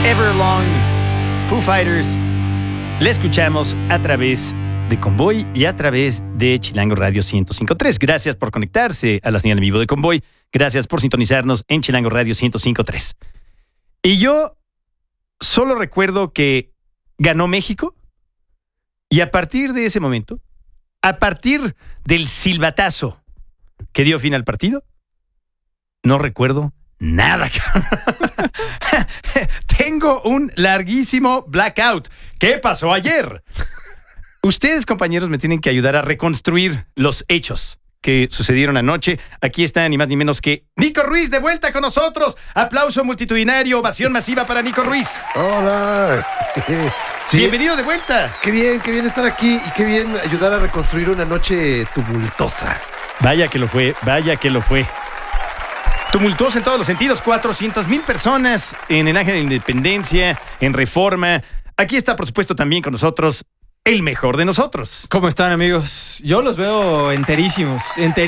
Everlong, Foo Fighters. Le escuchamos a través de Convoy y a través de Chilango Radio 105.3. Gracias por conectarse a la señal en vivo de Convoy. Gracias por sintonizarnos en Chilango Radio 105.3. Y yo solo recuerdo que ganó México y a partir de ese momento, a partir del silbatazo que dio fin al partido, no recuerdo nada. Tengo un larguísimo blackout. ¿Qué pasó ayer? Ustedes, compañeros, me tienen que ayudar a reconstruir los hechos que sucedieron anoche. Aquí está ni más ni menos que Nico Ruiz de vuelta con nosotros. Aplauso multitudinario, ovación masiva para Nico Ruiz. Hola. Sí. Bienvenido de vuelta. Qué bien estar aquí y qué bien ayudar a reconstruir una noche tumultuosa. Vaya que lo fue, vaya que lo fue. Tumultuoso en todos los sentidos. 400,000 personas en el Ángel de la Independencia, en Reforma. Aquí está, por supuesto, también con nosotros el mejor de nosotros. ¿Cómo están, amigos? Yo los veo enterísimos.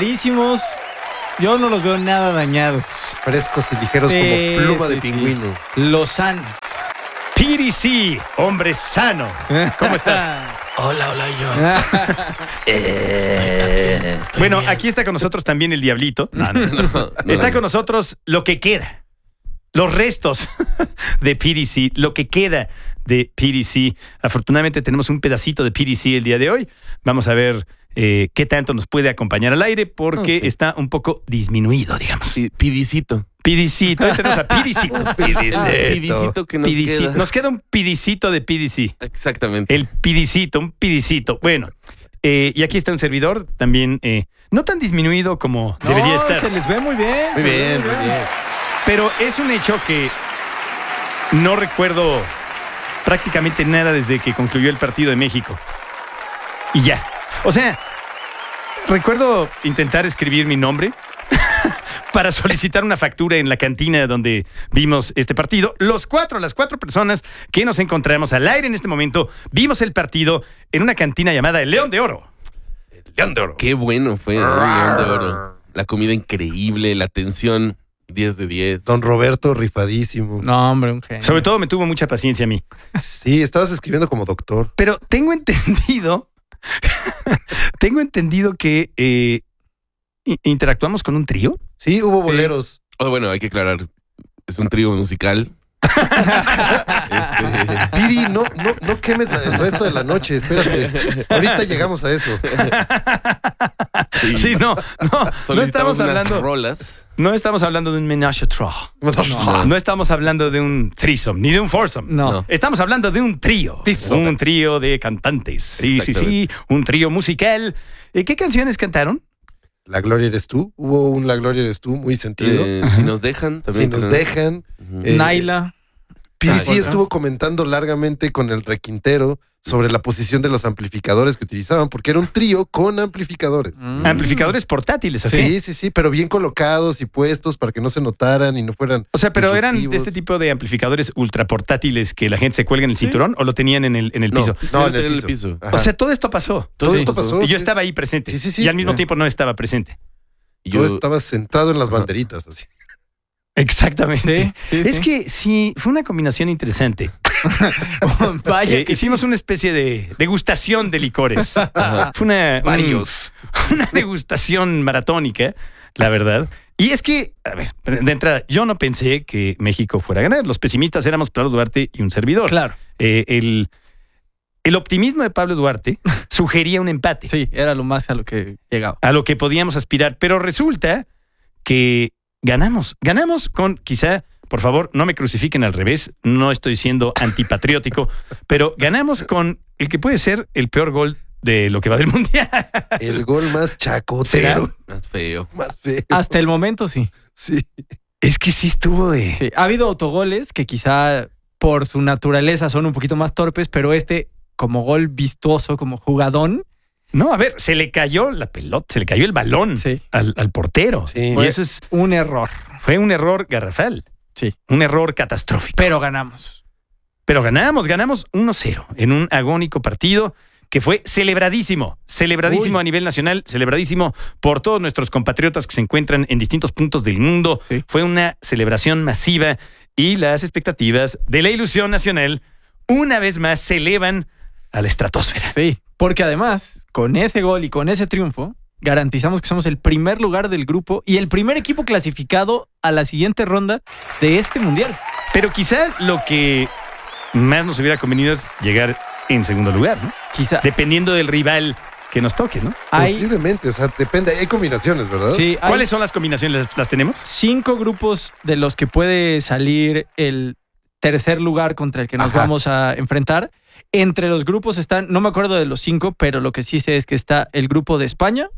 Yo no los veo nada dañados. Frescos y ligeros como pluma de pingüino. Lozano. PDC, hombre sano. ¿Cómo estás? Hola, yo. Bueno, aquí está con nosotros también el Diablito. No. Está con nosotros lo que queda. Los restos de PDC, lo que queda de PDC. Afortunadamente tenemos un pedacito de PDC el día de hoy. Vamos a ver qué tanto nos puede acompañar al aire porque está un poco disminuido, digamos. Sí, pidicito. Pidicito, ahí tenemos a Pidicito. Pidicito que nos queda. Nos queda un pidicito de PDC. Exactamente. El pidicito, un pidicito. Bueno, y aquí está un servidor también, no tan disminuido como debería estar. Se les ve muy bien. Muy bien. Pero es un hecho que no recuerdo prácticamente nada desde que concluyó el partido de México. Y ya. O sea, recuerdo intentar escribir mi nombre para solicitar una factura en la cantina donde vimos este partido. Las cuatro personas que nos encontramos al aire en este momento, vimos el partido en una cantina llamada El León de Oro. El León de Oro. Qué bueno fue el León de Oro. La comida increíble, la atención 10 de 10. Don Roberto, rifadísimo. No, hombre, un genio. Sobre todo me tuvo mucha paciencia a mí. Sí, estabas escribiendo como doctor. Pero tengo entendido que interactuamos con un trío. Sí, hubo boleros. Oh, bueno, hay que aclarar. Es un trío musical. Pidi, no quemes el resto de la noche, espérate. Ahorita llegamos a eso. Sí, no estamos unas hablando. rolas. No estamos hablando de un menage à trois. No estamos hablando de un threesome, ni de un foursome. No. Estamos hablando de un trío. Un trío de cantantes. Sí. Un trío musical. ¿Qué canciones cantaron? La Gloria Eres Tú. Hubo un La Gloria Eres Tú muy sentido. Si nos dejan. Si nos dejan. Naila. PDC estuvo comentando largamente con el requintero sobre la posición de los amplificadores que utilizaban, porque era un trío con amplificadores. Amplificadores portátiles, así. Sí, pero bien colocados y puestos para que no se notaran y no fueran. O sea, pero eran de este tipo de amplificadores ultra portátiles que la gente se cuelga en el cinturón o lo tenían en el piso. No, en el piso. O sea, todo esto pasó. Todo esto pasó. Y yo estaba ahí presente. Sí. Y al mismo tiempo no estaba presente. Yo estaba centrado en las banderitas, así. Exactamente. Sí. Es que sí, fue una combinación interesante. Vaya que hicimos una especie de degustación de licores. Fue una degustación maratónica, la verdad. Y es que, a ver, de entrada, yo no pensé que México fuera a ganar. Los pesimistas éramos Pablo Duarte y un servidor. Claro. El optimismo de Pablo Duarte sugería un empate. Sí, era lo más a lo que llegaba. A lo que podíamos aspirar. Pero resulta que ganamos con quizá, por favor, no me crucifiquen al revés, no estoy siendo antipatriótico, pero ganamos con el que puede ser el peor gol de lo que va del Mundial. El gol más chacotero. Más feo. Hasta el momento, sí. Sí. Es que sí estuvo de... Sí. Ha habido autogoles que quizá por su naturaleza son un poquito más torpes, pero como gol vistoso, como jugadón. No, a ver, se le cayó la pelota, se le cayó el balón al portero. Sí. Y eso es un error. Fue un error garrafal. Sí. Un error catastrófico. Pero ganamos 1-0 en un agónico partido que fue celebradísimo a nivel nacional, celebradísimo por todos nuestros compatriotas que se encuentran en distintos puntos del mundo. Sí. Fue una celebración masiva y las expectativas de la ilusión nacional una vez más se elevan a la estratosfera. Sí, porque además, con ese gol y con ese triunfo, garantizamos que somos el primer lugar del grupo y el primer equipo clasificado a la siguiente ronda de este mundial. Pero quizá lo que más nos hubiera convenido es llegar en segundo lugar, ¿no? Quizá. Dependiendo del rival que nos toque, ¿no? Posiblemente, o sea, depende. Hay combinaciones, ¿verdad? Sí, hay ¿Cuáles son las combinaciones? ¿Las tenemos? 5 grupos de los que puede salir el tercer lugar contra el que nos vamos a enfrentar. Entre los grupos están, no me acuerdo de los 5, pero lo que sí sé es que está el grupo de España.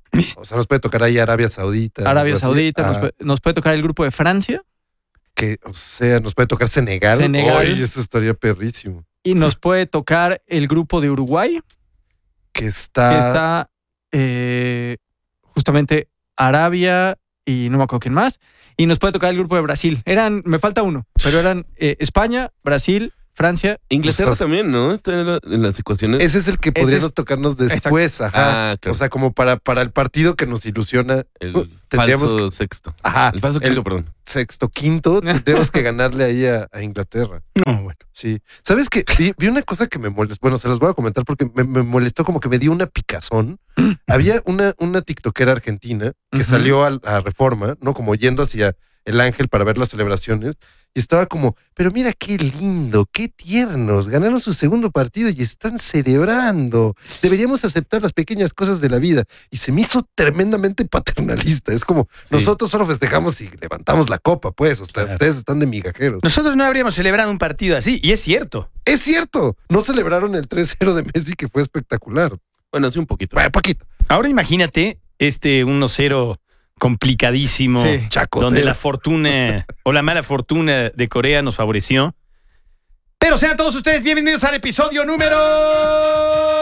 O sea, nos puede tocar ahí Arabia Saudita. Arabia algo así. Saudita, nos puede tocar el grupo de Francia Que, o sea, nos puede tocar Senegal. Senegal. Ay, eso estaría perrísimo. y nos puede tocar el grupo de Uruguay, Que que está... está justamente Arabia y no me acuerdo quién más. Y nos puede tocar el grupo de Brasil. Me falta uno, pero eran España, Brasil, Francia. Inglaterra O sea, también, ¿no? Está en las ecuaciones. Ese es el que podríamos tocarnos después. Ajá. Ah, claro. O sea, como para el partido que nos ilusiona. El tendríamos falso sexto. Ajá. El falso quinto, perdón. Sexto, quinto, tendríamos que ganarle ahí a Inglaterra. No, bueno. Sí. ¿Sabes qué? Vi una cosa que me molestó. Bueno, se las voy a comentar porque me molestó, como que me dio una picazón. Había una tiktokera argentina que salió a Reforma, ¿no? Como yendo hacia el Ángel para ver las celebraciones. Y estaba como, pero mira qué lindo, qué tiernos. Ganaron su segundo partido y están celebrando. Deberíamos aceptar las pequeñas cosas de la vida. Y se me hizo tremendamente paternalista. Es como, Sí. nosotros solo festejamos y levantamos la copa, pues. O sea, Claro. ustedes están de migajeros. Nosotros no habríamos celebrado un partido así, y es cierto. Es cierto, no celebraron el 3-0 de Messi, que fue espectacular. Bueno, sí, un poquito. Bueno, poquito. Ahora imagínate este 1-0 complicadísimo, Sí. Chacotero. donde la fortuna o la mala fortuna de Corea nos favoreció. Pero sean todos ustedes bienvenidos al episodio número